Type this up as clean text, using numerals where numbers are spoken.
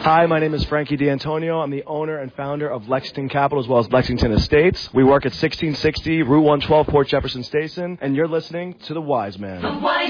Hi, my name is Frankie D'Antonio. I'm the owner and founder of Lexington Capital as well as Lexington Estates. We work at 1660 Route 112, Port Jefferson Station, and you're listening to The Wise Man.